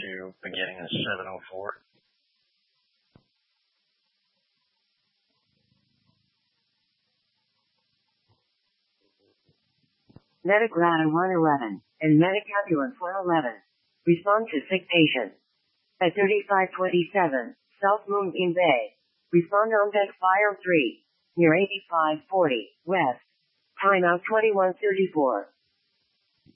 to beginning at 7:04. Medic Rata 111 and Medic Ambulance 111. Respond to sick patient. At 3527, South Moonbeam Bay. Respond on deck Fire 3, near 8540, West. Timeout 2134.